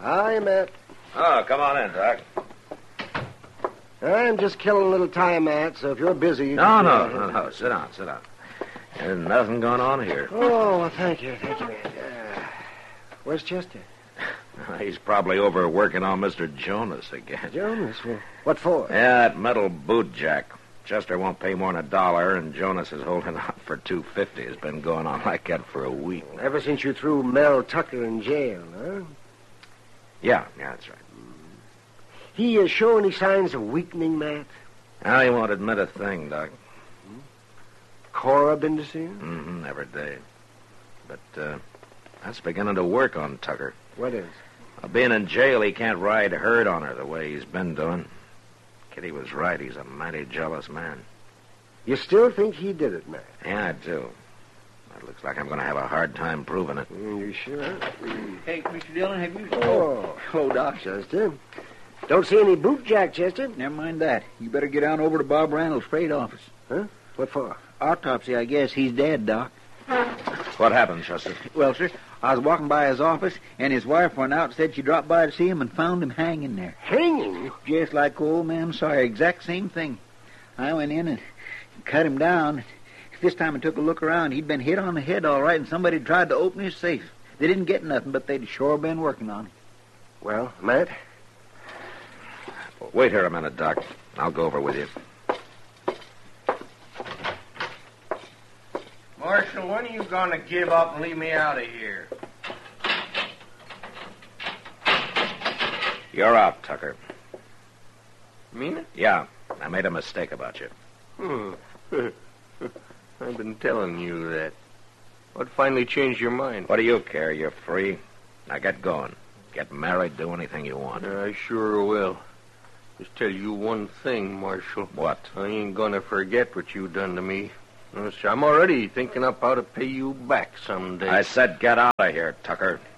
Hi, Matt. Oh, come on in, Doc. I'm just killing a little time, Matt, so if you're busy... No. Sit down. There's nothing going on here. Oh, well, thank you, Matt. Where's Chester? He's probably over working on Mr. Jonas again. Jonas? Well, what for? Yeah, that metal boot jack. Chester won't pay more than $1, and Jonas is holding out for $2.50. It's been going on like that for a week now. Ever since you threw Mel Tucker in jail, huh? Yeah, that's right. He show any signs of weakening, Matt? He won't admit a thing, Doc. Cora been to see him? Mm-hmm, every day. But that's beginning to work on Tucker. What is? Being in jail, he can't ride herd on her the way he's been doing. Kitty was right. He's a mighty jealous man. You still think he did it, Matt? Yeah, I do. It looks like I'm going to have a hard time proving it. You sure? Hey, Mr. Dillon, have you... Oh. Hello, Doc. Chester. Don't see any boot jack, Chester. Never mind that. You better get on over to Bob Randall's freight office. Huh? What for? Autopsy, I guess. He's dead, Doc. What happened, Chester? Well, sir, I was walking by his office, and his wife went out and said she dropped by to see him and found him hanging there. Hanging? Just like old man Sawyer. Exact same thing. I went in and cut him down. This time I took a look around. He'd been hit on the head all right, and somebody tried to open his safe. They didn't get nothing, but they'd sure been working on him. Well, Matt? Wait here a minute, Doc. I'll go over with you. Marshal, when are you going to give up and leave me out of here? You're out, Tucker. Mean it? Yeah, I made a mistake about you. I've been telling you that. What finally changed your mind? What do you care? You're free. Now get going. Get married, do anything you want. I sure will. Just tell you one thing, Marshal. What? I ain't going to forget what you done to me. I'm already thinking up how to pay you back someday. I said get out of here, Tucker.